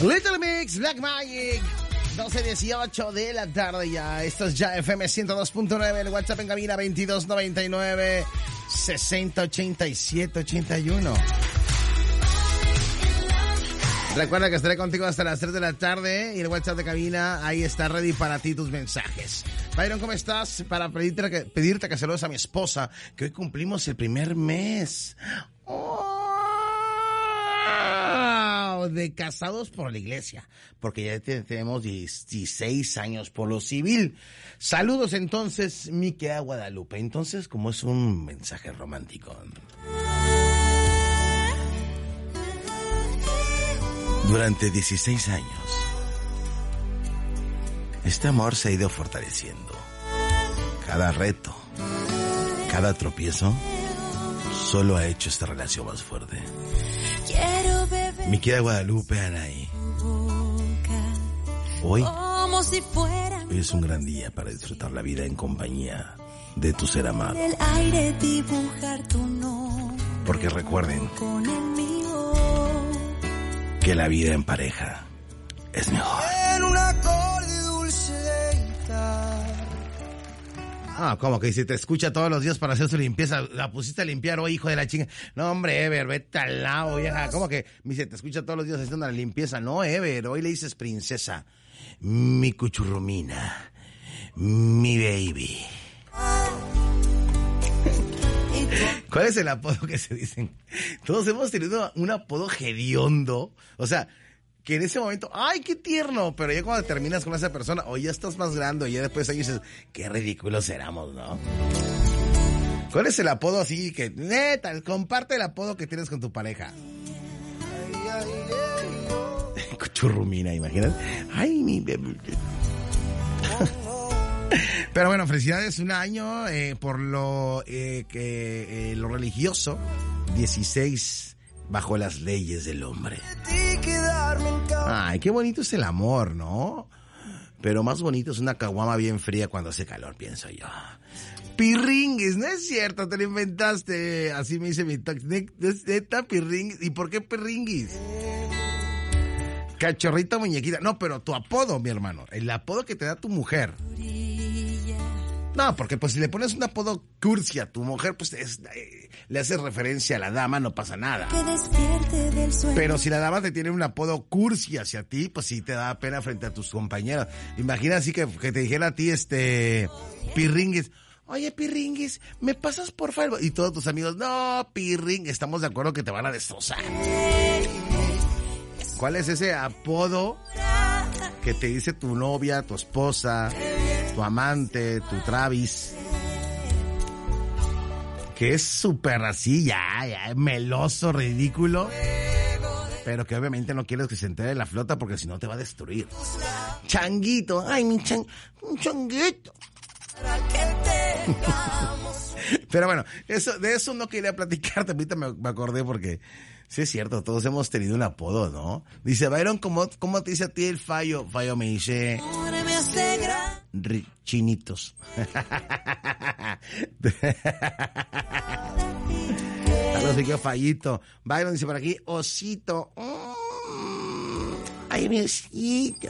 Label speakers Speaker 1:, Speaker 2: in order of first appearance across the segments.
Speaker 1: Little Mix, Black Magic, 12:18 de la tarde ya. Esto es ya FM 102.9, el WhatsApp en cabina 2299 6087 81. Recuerda que estaré contigo hasta las 3 de la tarde y el WhatsApp de cabina, ahí está ready para ti tus mensajes. Byron, ¿cómo estás? Para pedirte que saludes a mi esposa, que hoy cumplimos el primer mes. De casados por la iglesia, porque ya tenemos 16 años por lo civil. Saludos entonces, mi querida Guadalupe. Entonces, como es un mensaje romántico. Durante 16 años, este amor se ha ido fortaleciendo. Cada reto, cada tropiezo, solo ha hecho esta relación más fuerte. Mi querida Guadalupe Anaí, hoy es un gran día para disfrutar la vida en compañía de tu ser amado. Porque recuerden que la vida en pareja es mejor. ¿Cómo que si te escucha todos los días para hacer su limpieza? ¿La pusiste a limpiar hoy, hijo de la chinga? No, hombre, Ever, vete al lado, vieja. ¿Cómo que me dice, te escucha todos los días haciendo la limpieza? No, Ever, hoy le dices princesa. Mi cuchurrumina. Mi baby. ¿Cuál es el apodo que se dicen? Todos hemos tenido un apodo hediondo. O sea, que en ese momento, ¡ay, qué tierno! Pero ya cuando terminas con esa persona, o ya estás más grande, o ya después ahí dices, qué ridículos éramos, ¿no? ¿Cuál es el apodo así que, neta, comparte el apodo que tienes con tu pareja? Churrumina, imagínate. ¡Ay, mi bebé! Pero bueno, felicidades, un año por lo religioso, 16 bajo las leyes del hombre. Ay, qué bonito es el amor, ¿no? Pero más bonito es una caguama bien fría cuando hace calor, pienso yo. Pirringuis, no es cierto, te lo inventaste. Así me dice mi taxi. Neta, pirringuis. ¿Y por qué pirringuis? Cachorrita muñequita. No, pero tu apodo, mi hermano. El apodo que te da tu mujer. No, porque pues si le pones un apodo cursi a tu mujer, pues le haces referencia a la dama, no pasa nada. Pero si la dama te tiene un apodo cursi hacia ti, pues sí te da pena frente a tus compañeros. Imagina así que te dijera a ti, Pirringuis, oye, Pirringuis, ¿me pasas por favor? Y todos tus amigos, no, Pirringuis, estamos de acuerdo que te van a destrozar. ¿Cuál es ese apodo que te dice tu novia, tu esposa, tu amante, tu Travis? Que es súper así, ya, meloso, ridículo. Pero que obviamente no quieres que se entere la flota porque si no te va a destruir. Changuito, ay, un changuito. Pero bueno, de eso no quería platicarte, ahorita me acordé porque sí es cierto, todos hemos tenido un apodo, ¿no? Dice, Byron, ¿cómo te dice a ti el Fallo? Fallo me dice... Chinitos. Así que Fallito. Byron dice por aquí, osito. Ay, mi osito.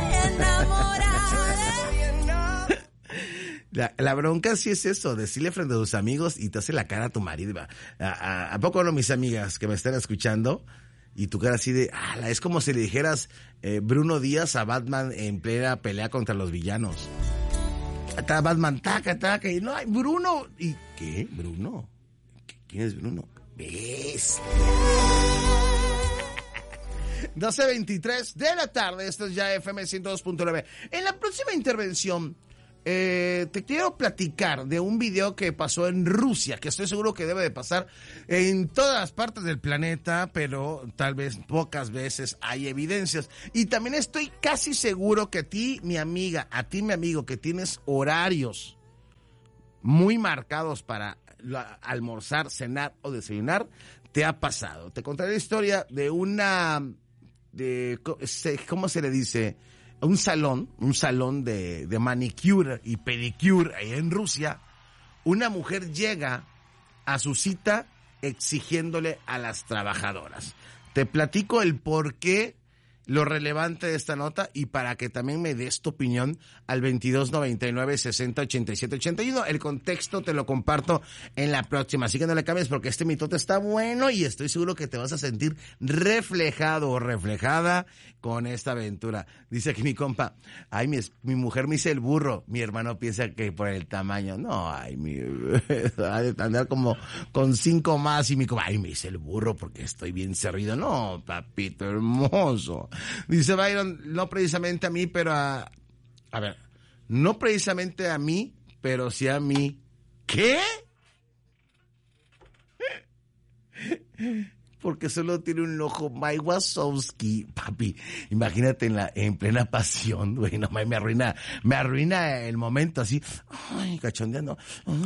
Speaker 1: La bronca sí es eso, decirle frente a tus amigos y te hace la cara a tu marido. ¿A poco no, mis amigas que me están escuchando? Y tu cara así de, es como si le dijeras Bruno Díaz a Batman en plena pelea contra los villanos. Batman, taca, y no, hay Bruno. ¿Y qué? ¿Bruno? ¿Quién es Bruno? ¿Ves? 12:23 de la tarde, esto es ya FM 102.9. En la próxima intervención, te quiero platicar de un video que pasó en Rusia, que estoy seguro que debe de pasar en todas las partes del planeta, pero tal vez pocas veces hay evidencias. Y también estoy casi seguro que a ti, mi amigo, que tienes horarios muy marcados para almorzar, cenar o desayunar, te ha pasado. Te contaré la historia de ¿cómo se le dice? Un salón de manicure y pedicure ahí en Rusia. Una mujer llega a su cita exigiéndole a las trabajadoras. Te platico el por qué lo relevante de esta nota y para que también me des tu opinión al 2299-608781. El contexto te lo comparto en la próxima, así que no le cambies porque este mitote está bueno y estoy seguro que te vas a sentir reflejado o reflejada con esta aventura. Dice aquí mi compa, ay, mi mujer me dice el burro, mi hermano piensa que por el tamaño, no, ay, andar como con 5 más y mi compa, ay, me dice el burro porque estoy bien servido. No, papito hermoso. Dice Byron, no precisamente a mí, pero a ver, no precisamente a mí, pero sí a mí. ¿Qué? Porque solo tiene un ojo. Mike Wazowski, papi, imagínate en plena pasión, güey, no, me arruina el momento así, ay, cachondeando,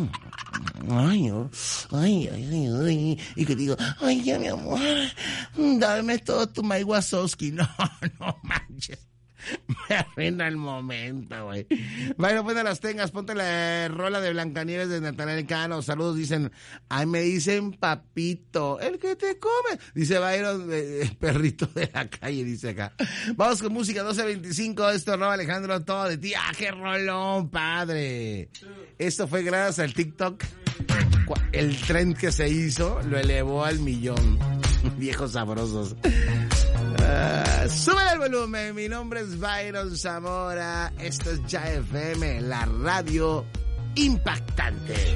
Speaker 1: ay, y que digo, ay, ya mi amor, dame todo tu Mike Wazowski, no manches. Me arruina el momento, güey. Bueno, pues no las tengas, ponte la rola de Blancanieves de Natanael Cano. Saludos, dicen, ay, me dicen papito, el que te come. Dice Byron, perrito de la calle, dice acá. Vamos con música, 12:25, esto no, Alejandro, todo de ti. ¡Ah, qué rolón, padre! Esto fue gracias al TikTok. El trend que se hizo lo elevó al 1,000,000. Viejos sabrosos. Sube el volumen, mi nombre es Byron Zamora, esto es Ya FM, la radio impactante.